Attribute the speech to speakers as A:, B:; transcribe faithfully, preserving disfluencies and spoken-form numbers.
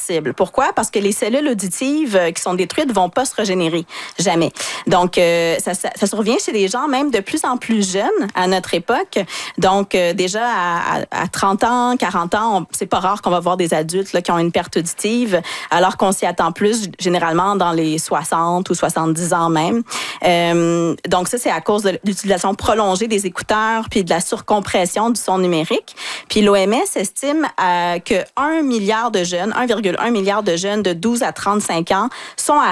A: impossible. Pourquoi? Parce que les cellules auditives euh, qui sont détruites vont pas se régénérer. Jamais. Donc, euh, ça, ça, ça survient chez des gens même de plus en plus jeunes à notre époque. Donc, euh, déjà à, à, à trente ans, quarante ans, on, c'est pas rare qu'on va voir des adultes là, qui ont une perte auditive, alors qu'on s'y attend plus généralement dans les soixante ou soixante-dix ans même. Euh, donc, ça, c'est à cause de l'utilisation prolongée des écouteurs puis de la surcompression du son numérique. Puis l'O M S estime euh, que un milliard de jeunes, un virgule un milliard de jeunes de douze à trente-cinq ans sont à